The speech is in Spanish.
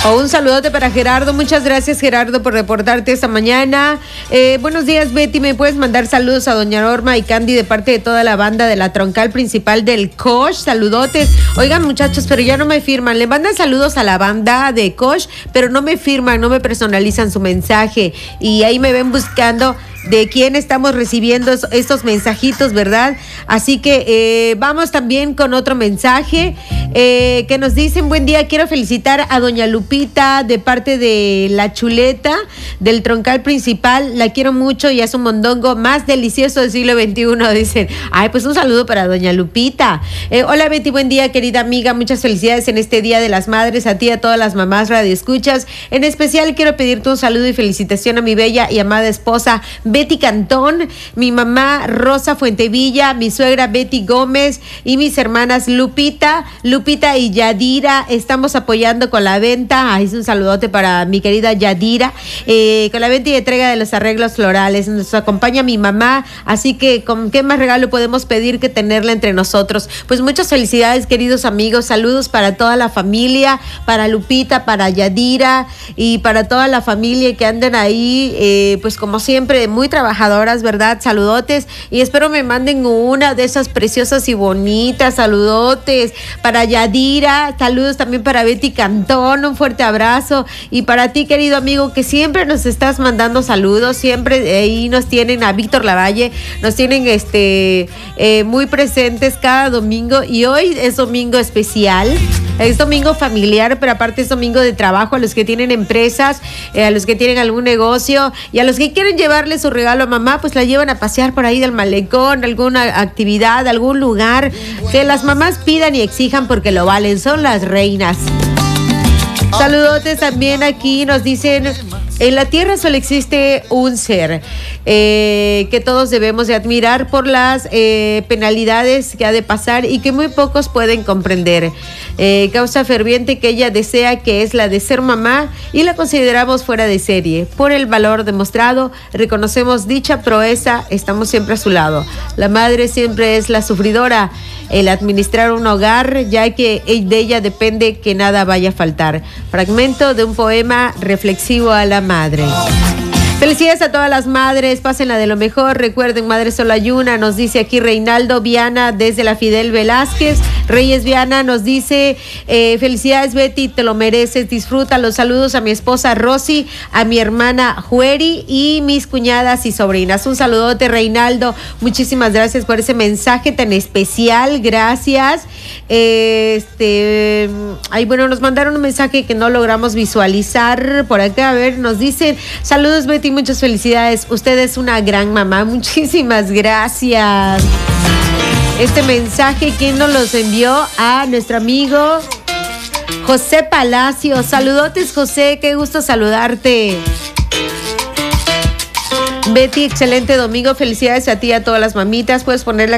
Un saludote para Gerardo. Muchas gracias, Gerardo, por reportarte esta mañana. Buenos días, Betty. ¿Me puedes mandar saludos a doña Norma y Candy de parte de toda la banda de la troncal principal del Kosh? Saludotes. Oigan, muchachos, pero ya no me firman. Le mandan saludos a la banda de Kosh, pero no me firman, no me personalizan su mensaje. Y ahí me ven buscando de quién estamos recibiendo estos mensajitos, ¿verdad? Así que vamos también con otro mensaje que nos dicen: buen día, quiero felicitar a doña Lupita de parte de la chuleta del troncal principal, la quiero mucho y es un mondongo más delicioso del siglo XXI, dicen. Ay, pues un saludo para doña Lupita. Hola Betty, buen día, querida amiga, muchas felicidades en este Día de las Madres, a ti y a todas las mamás radioescuchas. En especial quiero pedirte un saludo y felicitación a mi bella y amada esposa Betty Cantón, mi mamá Rosa Fuentevilla, mi suegra Betty Gómez y mis hermanas Lupita y Yadira. Estamos apoyando con la venta. Ay, es un saludote para mi querida Yadira, con la venta y entrega de los arreglos florales. Nos acompaña mi mamá, así que ¿con qué más regalo podemos pedir que tenerla entre nosotros? Pues muchas felicidades, queridos amigos. Saludos para toda la familia, para Lupita, para Yadira y para toda la familia que andan ahí, pues como siempre, muy trabajadoras, ¿verdad? Saludotes, y espero me manden una de esas preciosas y bonitas. Saludotes para Yadira, saludos también para Betty Cantón, un fuerte abrazo, y para ti, querido amigo, que siempre nos estás mandando saludos, siempre ahí nos tienen, a Víctor Lavalle, nos tienen muy presentes cada domingo, y hoy es domingo especial. Es domingo familiar, pero aparte es domingo de trabajo. A los que tienen empresas, a los que tienen algún negocio y a los que quieren llevarle su regalo a mamá, pues la llevan a pasear por ahí del malecón, alguna actividad, algún lugar que las mamás pidan y exijan porque lo valen, son las reinas. Saludotes también aquí, nos dicen: en la tierra solo existe un ser que todos debemos de admirar por las penalidades que ha de pasar y que muy pocos pueden comprender. Causa ferviente que ella desea, que es la de ser mamá, y la consideramos fuera de serie. Por el valor demostrado, reconocemos dicha proeza, estamos siempre a su lado. La madre siempre es la sufridora, el administrar un hogar, ya que de ella depende que nada vaya a faltar. Fragmento de un poema reflexivo a la madre. Felicidades a todas las madres, pásenla de lo mejor. Recuerden, madre solo hay una, nos dice aquí Reinaldo Viana desde la Fidel Velázquez. Reyes Viana nos dice: felicidades Betty, te lo mereces, disfruta. Los saludos a mi esposa Rosy, a mi hermana Jueri y mis cuñadas y sobrinas. Un saludote, Reinaldo, muchísimas gracias por ese mensaje tan especial, gracias. Bueno, nos mandaron un mensaje que no logramos visualizar por acá. A ver, nos dicen: saludos Betty, muchas felicidades, usted es una gran mamá, muchísimas gracias. Este mensaje, ¿quién nos los envió? A nuestro amigo José Palacio. Saludotes, José, qué gusto saludarte. Betty, excelente domingo, felicidades a ti y a todas las mamitas. Puedes poner la